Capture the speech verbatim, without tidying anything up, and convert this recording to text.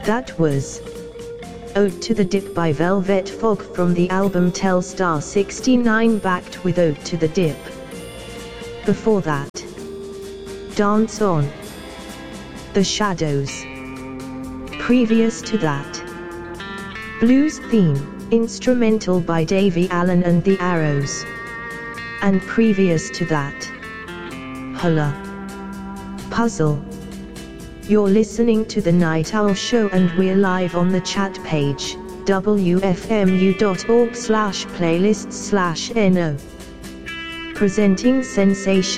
That was Ode to the Dip by Velvet Fog from the album Telstar sixty-nine, backed with Ode to the Dip. Before that, Dance On, The Shadows. Previous to that, Blues Theme, instrumental by Davey Allen and the Arrows. And previous to that, Hula Puzzle. You're listening to The Night Owl Show and we're live on the chat page, w f m u dot org slash playlists slash n o. Presenting Sensation.